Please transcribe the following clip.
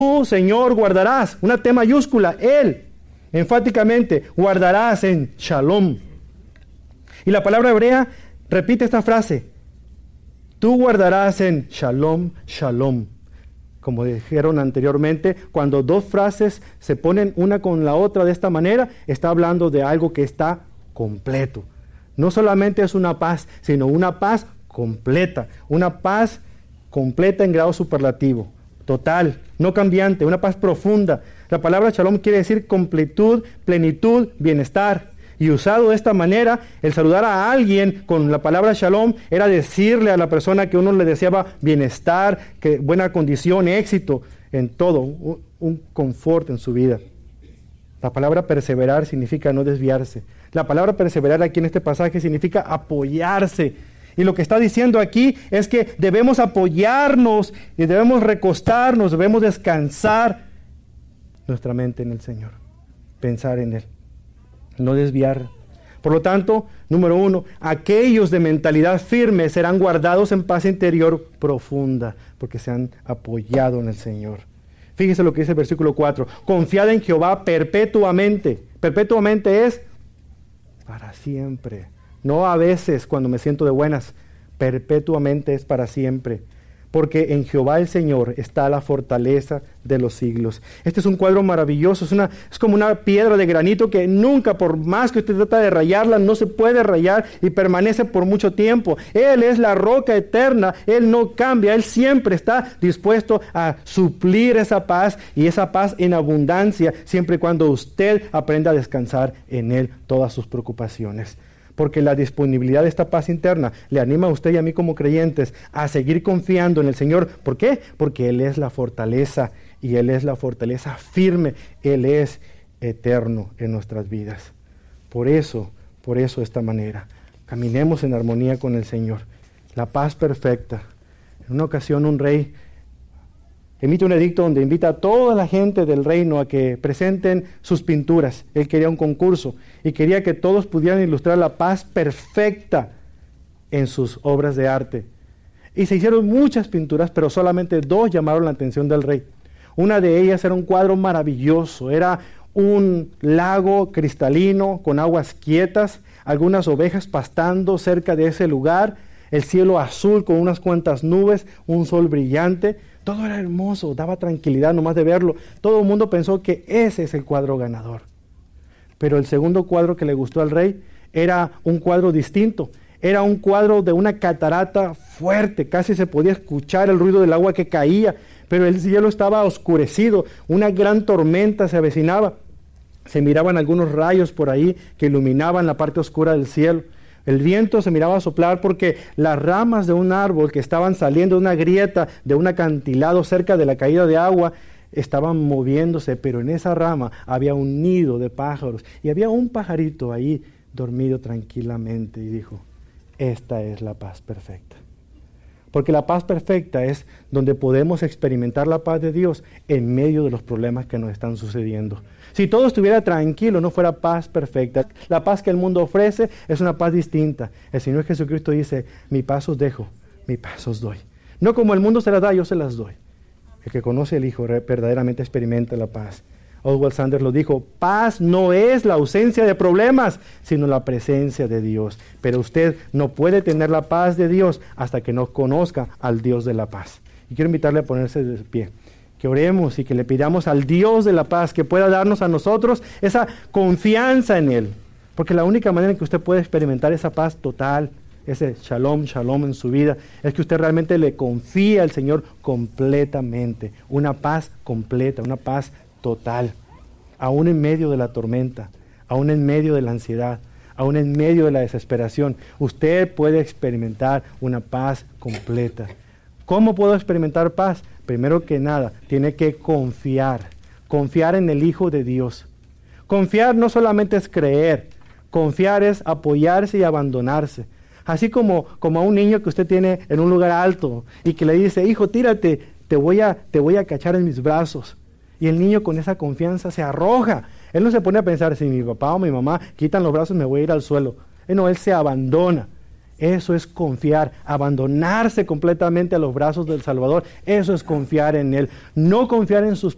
Tú, Señor, guardarás, una T mayúscula, Él, enfáticamente, guardarás en shalom. Y la palabra hebrea repite esta frase, tú guardarás en shalom, shalom. Como dijeron anteriormente, cuando dos frases se ponen una con la otra de esta manera, está hablando de algo que está completo. No solamente es una paz, sino una paz completa. Una paz completa en grado superlativo, total, no cambiante, una paz profunda. La palabra shalom quiere decir completud, plenitud, bienestar. Y usado de esta manera, el saludar a alguien con la palabra shalom era decirle a la persona que uno le deseaba bienestar, que buena condición, éxito en todo, un confort en su vida. La palabra perseverar significa no desviarse. La palabra perseverar aquí en este pasaje significa apoyarse. Y lo que está diciendo aquí es que debemos apoyarnos y debemos recostarnos, debemos descansar nuestra mente en el Señor, pensar en Él. No desviar. Por lo tanto, número 1, aquellos de mentalidad firme serán guardados en paz interior profunda, porque se han apoyado en el Señor. Fíjese lo que dice el versículo 4. Confiad en Jehová perpetuamente. Perpetuamente es para siempre. No a veces cuando me siento de buenas. Perpetuamente es para siempre. Porque en Jehová el Señor está la fortaleza de los siglos. Este es un cuadro maravilloso, es como una piedra de granito que nunca, por más que usted trata de rayarla, no se puede rayar y permanece por mucho tiempo. Él es la roca eterna, Él no cambia, Él siempre está dispuesto a suplir esa paz y esa paz en abundancia, siempre y cuando usted aprenda a descansar en Él todas sus preocupaciones. Porque la disponibilidad de esta paz interna le anima a usted y a mí como creyentes a seguir confiando en el Señor. ¿Por qué? Porque Él es la fortaleza y Él es la fortaleza firme. Él es eterno en nuestras vidas. Por eso de esta manera, caminemos en armonía con el Señor. La paz perfecta. En una ocasión un rey emite un edicto donde invita a toda la gente del reino a que presenten sus pinturas. Él quería un concurso y quería que todos pudieran ilustrar la paz perfecta en sus obras de arte. Y se hicieron muchas pinturas, pero solamente 2 llamaron la atención del rey. Una de ellas era un cuadro maravilloso, era un lago cristalino con aguas quietas, algunas ovejas pastando cerca de ese lugar, el cielo azul con unas cuantas nubes, un sol brillante. Todo era hermoso, daba tranquilidad nomás de verlo. Todo el mundo pensó que ese es el cuadro ganador. Pero el segundo cuadro que le gustó al rey era un cuadro distinto. Era un cuadro de una catarata fuerte, casi se podía escuchar el ruido del agua que caía, pero el cielo estaba oscurecido, una gran tormenta se avecinaba. Se miraban algunos rayos por ahí que iluminaban la parte oscura del cielo. El viento se miraba soplar porque las ramas de un árbol que estaban saliendo de una grieta, de un acantilado cerca de la caída de agua, estaban moviéndose, pero en esa rama había un nido de pájaros y había un pajarito ahí dormido tranquilamente y dijo, esta es la paz perfecta. Porque la paz perfecta es donde podemos experimentar la paz de Dios en medio de los problemas que nos están sucediendo. Si todo estuviera tranquilo, no fuera paz perfecta. La paz que el mundo ofrece es una paz distinta. El Señor Jesucristo dice, mi paz os dejo, mi paz os doy. No como el mundo se las da, yo se las doy. El que conoce al Hijo verdaderamente experimenta la paz. Oswald Sanders lo dijo, paz no es la ausencia de problemas, sino la presencia de Dios. Pero usted no puede tener la paz de Dios hasta que no conozca al Dios de la paz. Y quiero invitarle a ponerse de pie. Que oremos y que le pidamos al Dios de la paz que pueda darnos a nosotros esa confianza en Él. Porque la única manera en que usted puede experimentar esa paz total, ese shalom, shalom en su vida, es que usted realmente le confía al Señor completamente. Una paz completa, una paz total. Aún en medio de la tormenta, aún en medio de la ansiedad, aún en medio de la desesperación, usted puede experimentar una paz completa. ¿Cómo puedo experimentar paz? Primero que nada, tiene que confiar en el Hijo de Dios. Confiar no solamente es creer, confiar es apoyarse y abandonarse. Así como a un niño que usted tiene en un lugar alto y que le dice, hijo, tírate, te voy a cachar en mis brazos. Y el niño con esa confianza se arroja. Él no se pone a pensar, si mi papá o mi mamá quitan los brazos me voy a ir al suelo. No, él se abandona. Eso es confiar, abandonarse completamente a los brazos del Salvador. Eso es confiar en Él. No confiar en sus